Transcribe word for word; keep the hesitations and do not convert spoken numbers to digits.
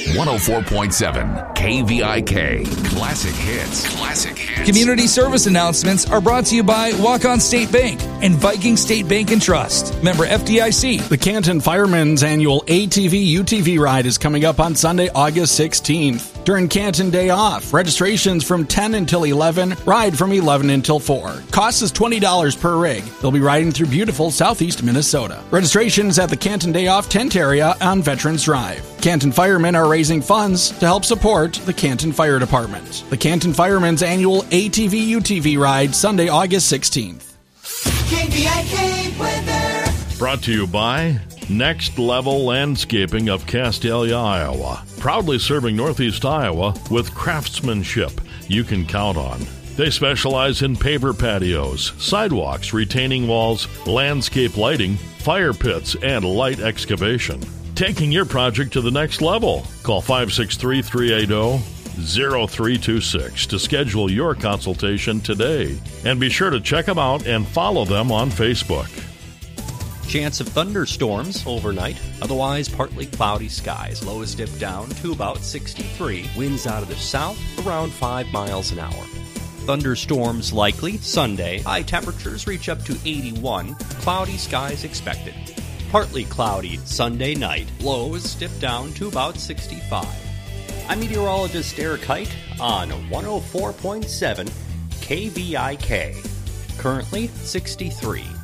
one oh four point seven K V I K. Classic hits. Classic hits. Community service announcements are brought to you by Walk-On State Bank and Viking State Bank and Trust. Member F D I C. The Canton Firemen's annual A T V U T V ride is coming up on Sunday, August sixteenth. During Canton Day Off, registrations from ten until eleven, ride from eleven until four. Cost is twenty dollars per rig. They'll be riding through beautiful southeast Minnesota. Registrations at the Canton Day Off tent area on Veterans Drive. Canton Firemen are raising funds to help support the Canton Fire Department. The Canton Firemen's annual A T V U T V ride, Sunday, August sixteenth. K V I K weather. Brought to you by Next Level Landscaping of Castalia, Iowa. Proudly serving Northeast Iowa with craftsmanship you can count on. They specialize in paver patios, sidewalks, retaining walls, landscape lighting, fire pits, and light excavation. Taking your project to the next level. Call five six three, three eight zero, zero three two six to schedule your consultation today. And be sure to check them out and follow them on Facebook. Chance of thunderstorms overnight. Otherwise, partly cloudy skies. Lows dip down to about sixty-three. Winds out of the south around five miles an hour. Thunderstorms likely Sunday. High temperatures reach up to eighty-one. Cloudy skies expected. Partly cloudy Sunday night. Lows dip down to about sixty-five. I'm meteorologist Eric Height on one oh four point seven K V I K. Currently sixty-three.